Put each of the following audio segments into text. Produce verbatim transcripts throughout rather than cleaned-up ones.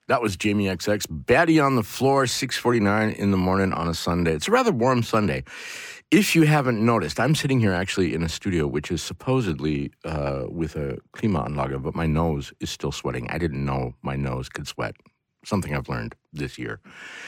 That was Jamie X X. Baddie on the floor, six forty-nine in the morning on a Sunday. It's a rather warm Sunday. If you haven't noticed, I'm sitting here actually in a studio which is supposedly uh, with a Klimaanlage, but my nose is still sweating. I didn't know my nose could sweat. Something I've learned this year.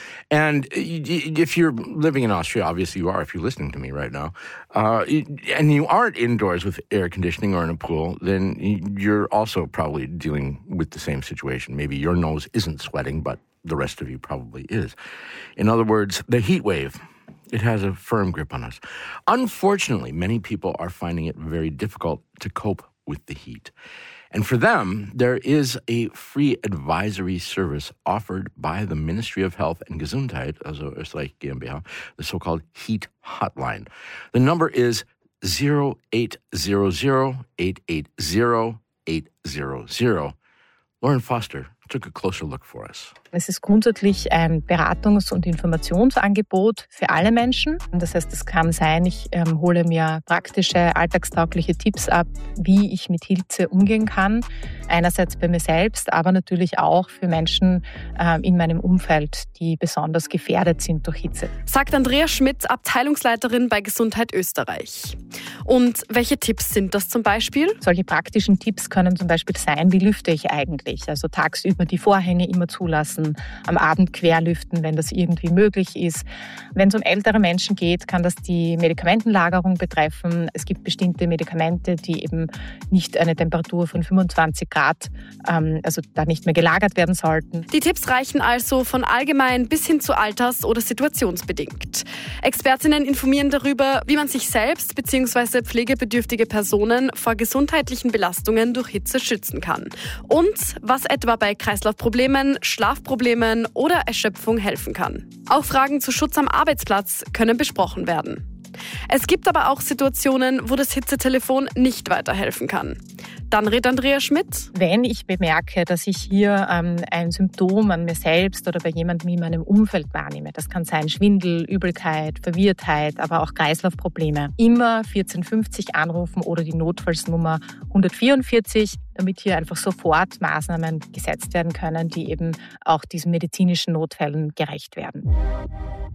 And if you're living in Austria, obviously you are if you're listening to me right now, uh, and you aren't indoors with air conditioning or in a pool, then you're also probably dealing with the same situation. Maybe your nose isn't sweating, but the rest of you probably is. In other words, the heat wave, it has a firm grip on us. Unfortunately, many people are finding it very difficult to cope with the heat. And for them, there is a free advisory service offered by the Ministry of Health and Gesundheit, also Österreich GmbH, the so-called Heat Hotline. The number is zero eight hundred, eight eight zero, eight hundred. Lauren Foster took a closer look for us. Es ist grundsätzlich ein Beratungs- und Informationsangebot für alle Menschen. Das heißt, es kann sein, ich ähm, hole mir praktische, alltagstaugliche Tipps ab, wie ich mit Hitze umgehen kann. Einerseits bei mir selbst, aber natürlich auch für Menschen äh, in meinem Umfeld, die besonders gefährdet sind durch Hitze. Sagt Andrea Schmidt, Abteilungsleiterin bei Gesundheit Österreich. Und welche Tipps sind das zum Beispiel? Solche praktischen Tipps können zum Beispiel sein, wie lüfte ich eigentlich? Also tagsüber die Vorhänge immer zulassen, am Abend querlüften, wenn das irgendwie möglich ist. Wenn es um ältere Menschen geht, kann das die Medikamentenlagerung betreffen. Es gibt bestimmte Medikamente, die eben nicht eine Temperatur von fünfundzwanzig Grad, ähm, also da nicht mehr gelagert werden sollten. Die Tipps reichen also von allgemein bis hin zu alters- oder situationsbedingt. Expertinnen informieren darüber, wie man sich selbst bzw. pflegebedürftige Personen vor gesundheitlichen Belastungen durch Hitze schützen kann. Und was etwa bei Kreislaufproblemen, Schlafproblemen oder Erschöpfung helfen kann. Auch Fragen zu Schutz am Arbeitsplatz können besprochen werden. Es gibt aber auch Situationen, wo das Hitzetelefon nicht weiterhelfen kann. Dann rät Andrea Schmidt. Wenn ich bemerke, dass ich hier ähm, ein Symptom an mir selbst oder bei jemandem in meinem Umfeld wahrnehme, das kann sein Schwindel, Übelkeit, Verwirrtheit, aber auch Kreislaufprobleme, immer vierzehn fünfzig anrufen oder die Notfallsnummer hundertvierundvierzig, damit hier einfach sofort Maßnahmen gesetzt werden können, die eben auch diesen medizinischen Notfällen gerecht werden.